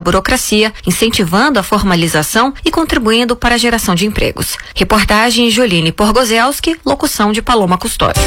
burocracia, incentivando a formalização e contribuindo para a geração de empregos. Reportagem Joline Porgozelski, locução de Paloma Custódio.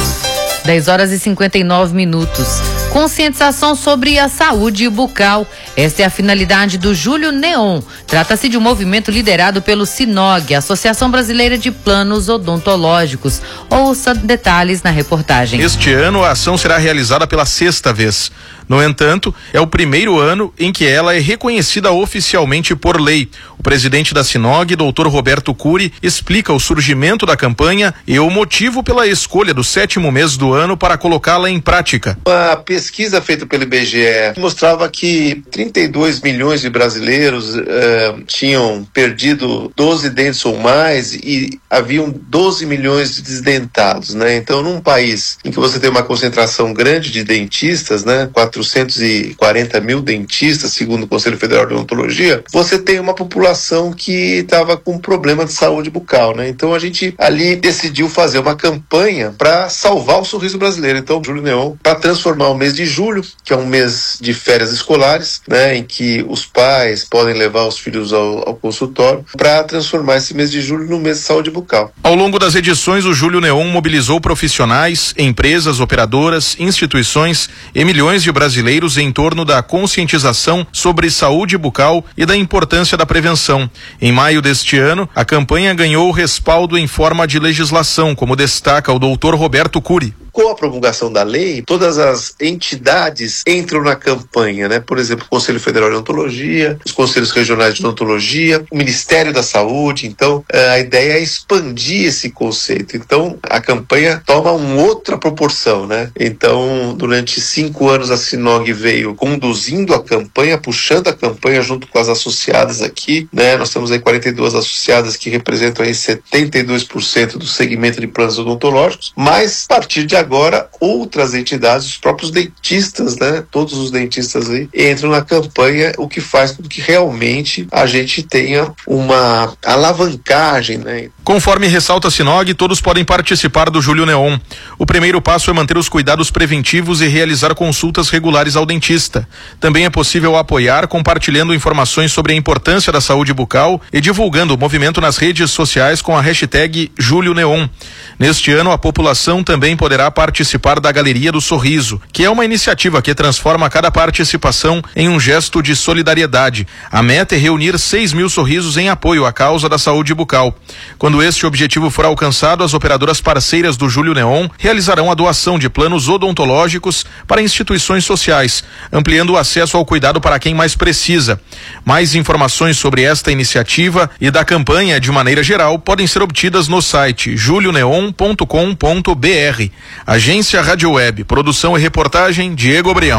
10h59. Conscientização sobre a saúde bucal. Esta é a finalidade do Julho Neon. Trata-se de um movimento liderado pelo SINOG, Associação Brasileira de Planos Odontológicos. Ouça detalhes na reportagem. Este ano a ação será realizada pela 6ª vez. No entanto, é o primeiro ano em que ela é reconhecida oficialmente por lei. O presidente da SINOG, Dr. Roberto Cury, explica o surgimento da campanha e o motivo pela escolha do 7º mês do ano para colocá-la em prática. A pesquisa feita pelo IBGE mostrava que 32 milhões de brasileiros tinham perdido 12 dentes ou mais e haviam 12 milhões de desdentados, né? Então, num país em que você tem uma concentração grande de dentistas, né? 440 mil dentistas, segundo o Conselho Federal de Odontologia, você tem uma população que estava com problema de saúde bucal, né? Então a gente ali decidiu fazer uma campanha para salvar o sorriso brasileiro. Então, Julho Neon, para transformar o mês de julho, que é um mês de férias escolares, né? Em que os pais podem levar os filhos ao consultório, para transformar esse mês de julho no mês de saúde bucal. Ao longo das edições, o Julho Neon mobilizou profissionais, empresas, operadoras, instituições e milhões de brasileiros em torno da conscientização sobre saúde bucal e da importância da prevenção. Em maio deste ano, a campanha ganhou respaldo em forma de legislação, como destaca o Dr. Roberto Cury. Com a promulgação da lei, todas as entidades entram na campanha, né? Por exemplo, o Conselho Federal de Odontologia, os Conselhos Regionais de Odontologia, o Ministério da Saúde. Então, a ideia é expandir esse conceito. Então, a campanha toma uma outra proporção, né? Então, durante 5 anos, a SINOG veio conduzindo a campanha, puxando a campanha junto com as associadas aqui, né? Nós temos aí 42 associadas que representam aí 72% do segmento de planos odontológicos, mas a partir de agora, outras entidades, os próprios dentistas, né? Todos os dentistas aí entram na campanha, o que faz com que realmente a gente tenha uma alavancagem, né? Conforme ressalta a SINOG, todos podem participar do Julho Neon. O primeiro passo é manter os cuidados preventivos e realizar consultas regulares ao dentista. Também é possível apoiar compartilhando informações sobre a importância da saúde bucal e divulgando o movimento nas redes sociais com a hashtag Julho Neon. Neste ano, a população também poderá participar da Galeria do Sorriso, que é uma iniciativa que transforma cada participação em um gesto de solidariedade. A meta é reunir 6 mil sorrisos em apoio à causa da saúde bucal. Quando este objetivo for alcançado, as operadoras parceiras do Julho Neon realizarão a doação de planos odontológicos para instituições sociais, ampliando o acesso ao cuidado para quem mais precisa. Mais informações sobre esta iniciativa e da campanha de maneira geral podem ser obtidas no site julioneon.com.br. Agência Rádio Web, produção e reportagem Diego Brião.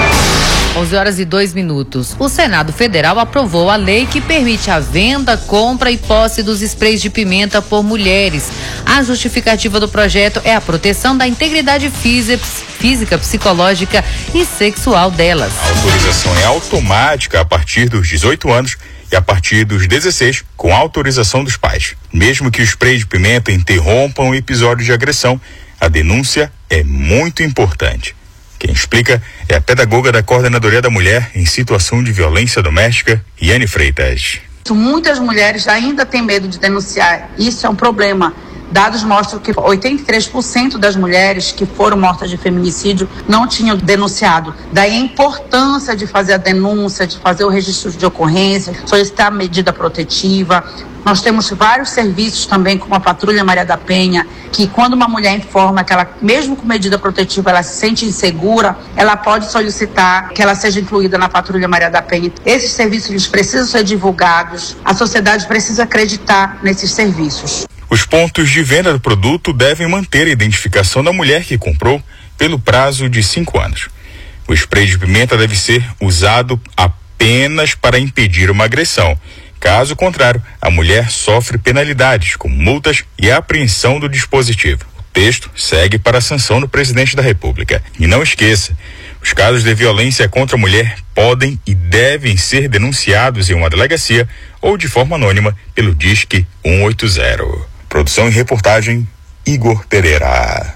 11h02. O Senado Federal aprovou a lei que permite a venda, compra e posse dos sprays de pimenta por mulheres. A justificativa do projeto é a proteção da integridade física, psicológica e sexual delas. A autorização é automática a partir dos 18 anos e a partir dos 16, com autorização dos pais. Mesmo que o spray de pimenta interrompa um episódio de agressão, a denúncia é muito importante. Quem explica é a pedagoga da Coordenadoria da Mulher em Situação de Violência Doméstica, Iane Freitas. Muitas mulheres ainda têm medo de denunciar. Isso é um problema. Dados mostram que 83% das mulheres que foram mortas de feminicídio não tinham denunciado. Daí a importância de fazer a denúncia, de fazer o registro de ocorrência, solicitar a medida protetiva. Nós temos vários serviços também, como a Patrulha Maria da Penha, que quando uma mulher informa que ela, mesmo com medida protetiva, ela se sente insegura, ela pode solicitar que ela seja incluída na Patrulha Maria da Penha. Esses serviços eles precisam ser divulgados, a sociedade precisa acreditar nesses serviços. Os pontos de venda do produto devem manter a identificação da mulher que comprou pelo prazo de 5 anos. O spray de pimenta deve ser usado apenas para impedir uma agressão. Caso contrário, a mulher sofre penalidades, como multas e apreensão do dispositivo. O texto segue para a sanção do presidente da República. E não esqueça, os casos de violência contra a mulher podem e devem ser denunciados em uma delegacia ou de forma anônima pelo Disque 180. Produção e reportagem, Igor Pereira.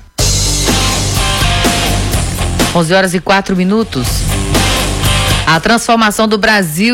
11h04. A transformação do Brasil